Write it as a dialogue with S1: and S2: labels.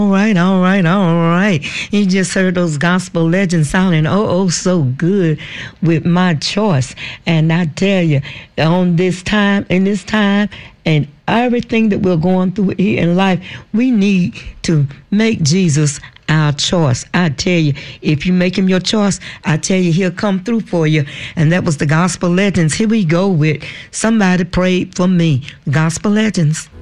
S1: All right. You just heard those gospel legends sounding so good with My Choice. And I tell you, in this time, and everything that we're going through here in life, we need to make Jesus our choice. I tell you, if you make him your choice, I tell you, he'll come through for you. And that was the gospel legends. Here we go with Somebody Prayed for Me. Gospel legends.